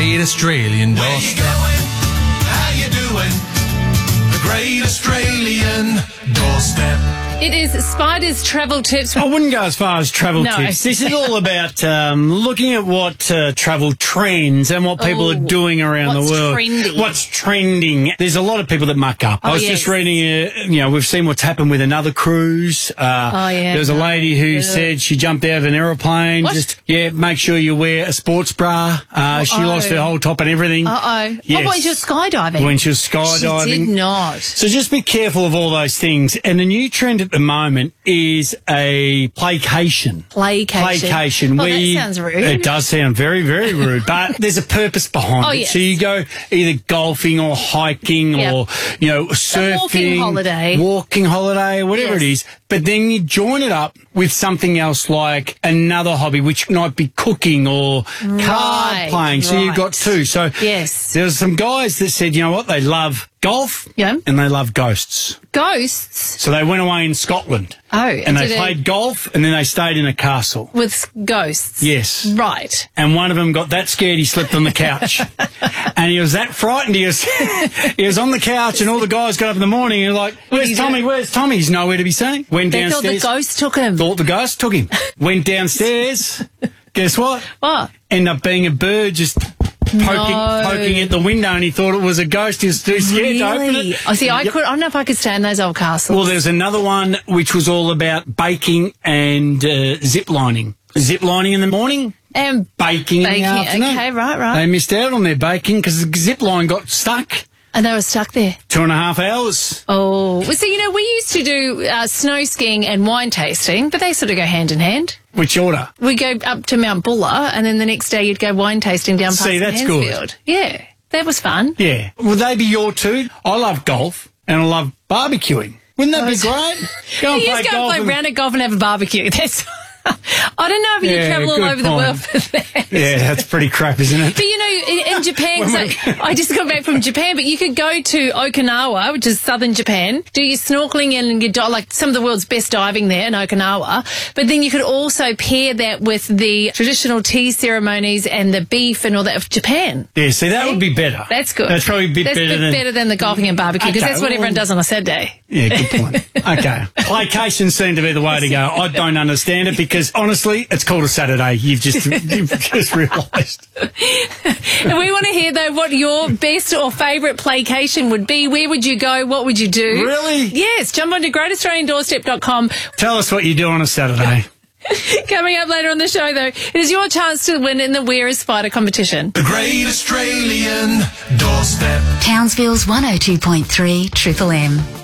Great Australian Doorstep. How you doing? The Great Australian Doorstep. It is Spider's travel tips. I wouldn't go as far as travel tips. This is all about looking at what travel trends and what people are doing around the world. What's trending? There's a lot of people that muck up. I was just reading, we've seen what's happened with another cruise. There was a lady who said she jumped out of an aeroplane. What? Make sure you wear a sports bra. She lost her whole top and everything. Yes. Yes. When she was skydiving? When she was skydiving. She did not. So just be careful of all those things. And the new trend at the moment is a playcation. Playcation. Oh, that sounds rude. It does sound very, very rude, but there's a purpose behind it. Yes. So you go either golfing or hiking or, surfing. Walking holiday, whatever it is. But then you join it up with something else like another hobby, which might be cooking or card playing. So you've got two. So there's some guys that said, you know what, they love golf and they love ghosts. Ghosts? So they went away in Scotland. And they played golf and then they stayed in a castle. With ghosts? Yes. Right. And one of them got that scared he slept on the couch. And he was that frightened. He was on the couch and all the guys got up in the morning and like, where's Tommy? Where's Tommy? He's nowhere to be seen. Went downstairs. They thought the ghost took him. Thought the ghost took him. Went downstairs. Guess what? What? Ended up being a bird just poking at the window, and he thought it was a ghost. He was too scared to open it. Oh, see, I don't know if I could stay in those old castles. Well, there's another one which was all about baking and zip lining. Zip lining in the morning and baking in the afternoon. Okay, right. They missed out on their baking because the zip line got stuck. And they were stuck there. 2.5 hours. Oh. Well, so, we used to do snow skiing and wine tasting, but they sort of go hand in hand. Which order? We go up to Mount Buller, and then the next day you'd go wine tasting down past that's Mansfield. Good. Yeah, that was fun. Yeah. Would they be your two? I love golf, and I love barbecuing. Wouldn't that be great? Go and play round at golf and have a barbecue. That's... I don't know if you travel all over the world for that. Yeah, that's pretty crap, isn't it? But, in Japan, I just got back from Japan, but you could go to Okinawa, which is southern Japan, do your snorkeling and your like some of the world's best diving there in Okinawa. But then you could also pair that with the traditional tea ceremonies and the beef and all that of Japan. Yeah, see, that would be better. That's good. That's probably a bit better than the golfing and barbecue, because that's what everyone does on a Saturday. Yeah, good point. Okay. Playcation seemed to be the way to go. I don't understand it because, honestly, it's called a Saturday. You've just realised. And we want to hear, though, what your best or favourite playcation would be. Where would you go? What would you do? Really? Yes. Jump onto greataustraliandoorstep.com. Tell us what you do on a Saturday. Coming up later on the show, though, it is your chance to win in the Where is Spider competition. The Great Australian Doorstep. Townsville's 102.3 Triple M.